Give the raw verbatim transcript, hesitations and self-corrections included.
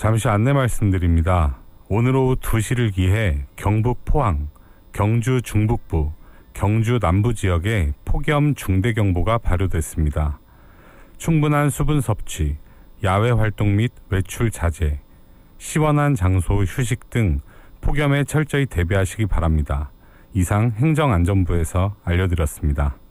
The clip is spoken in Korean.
잠시 안내 말씀드립니다. 오늘 오후 두 시를 기해 경북 포항, 경주 중북부, 경주 남부 지역에 폭염 중대경보가 발효됐습니다. 충분한 수분 섭취, 야외 활동 및 외출 자제, 시원한 장소 휴식 등 폭염에 철저히 대비하시기 바랍니다. 이상 행정안전부에서 알려드렸습니다.